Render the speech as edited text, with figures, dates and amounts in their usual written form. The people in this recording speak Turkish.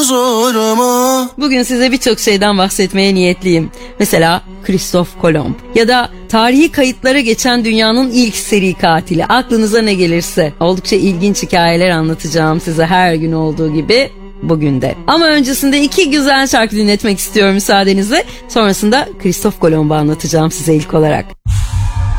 huzuruma. Bugün size birçok şeyden bahsetmeye niyetliyim. Mesela Christoph Kolomb ya da tarihi kayıtlara geçen dünyanın ilk seri katili. Aklınıza ne gelirse. Oldukça ilginç hikayeler anlatacağım size her gün olduğu gibi bugün de. Ama öncesinde 2 güzel şarkı dinletmek istiyorum müsaadenizle. Sonrasında Christoph Kolomb'u anlatacağım size ilk olarak.